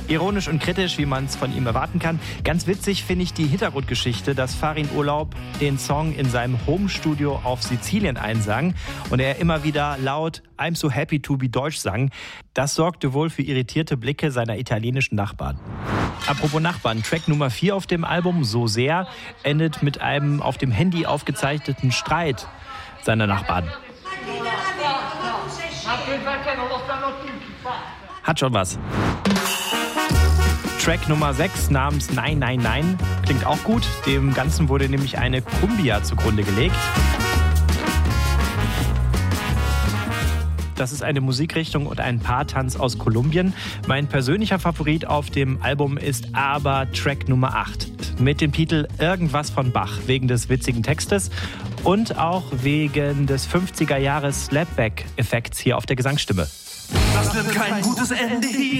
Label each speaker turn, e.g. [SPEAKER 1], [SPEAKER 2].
[SPEAKER 1] Ironisch und kritisch, wie man es von ihm erwarten kann. Ganz witzig finde ich die Hintergrundgeschichte, dass Farin Urlaub den Song in seinem Homestudio auf Sizilien einsang und er immer wieder laut "I'm so happy to be Deutsch" sang. Das sorgte wohl für irritierte Blicke seiner italienischen Nachbarn. Apropos Nachbarn, Track Nummer 4 auf dem Album, "So sehr", endet mit einem auf dem Handy aufgezeichneten Streit seiner Nachbarn. Hat schon was. Track Nummer 6 namens "Nein, Nein, Nein" klingt auch gut. Dem Ganzen wurde nämlich eine Cumbia zugrunde gelegt. Das ist eine Musikrichtung und ein Paartanz aus Kolumbien. Mein persönlicher Favorit auf dem Album ist aber Track Nummer 8 mit dem Titel "Irgendwas von Bach", wegen des witzigen Textes und auch wegen des 50er-Jahres Slapback-Effekts hier auf der Gesangsstimme.
[SPEAKER 2] Das wird kein gutes Ende hier.